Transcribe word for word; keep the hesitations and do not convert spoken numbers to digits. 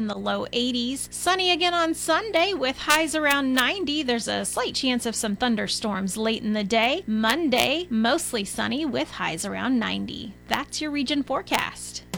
in the low eighties. Sunny again on Sunday with highs around ninety. There's a slight chance of some thunderstorms late in the day. Monday, mostly sunny with highs around ninety. That's your region forecast.